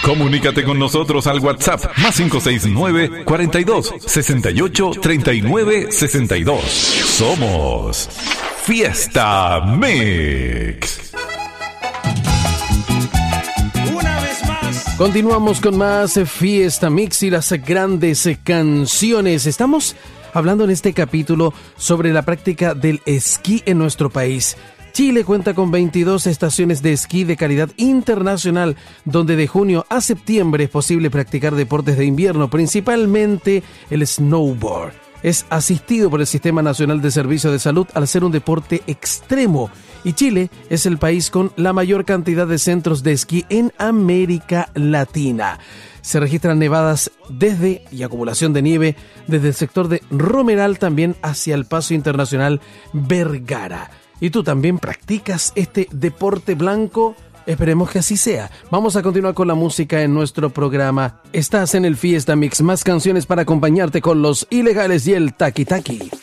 Comunícate con nosotros al WhatsApp más 569 42 68 39 62. Somos Fiesta Mix. Continuamos con más Fiesta Mix y las grandes canciones. Estamos hablando en este capítulo sobre la práctica del esquí en nuestro país. Chile cuenta con 22 estaciones de esquí de calidad internacional, donde de junio a septiembre es posible practicar deportes de invierno, principalmente el snowboard. Es asistido por el Sistema Nacional de Servicio de Salud al ser un deporte extremo, y Chile es el país con la mayor cantidad de centros de esquí en América Latina. Se registran nevadas y acumulación de nieve desde el sector de Romeral también hacia el Paso Internacional Vergara. ¿Y tú también practicas este deporte blanco? Esperemos que así sea. Vamos a continuar con la música en nuestro programa. Estás en el Fiesta Mix, más canciones para acompañarte con Los Ilegales y el Taki Taki.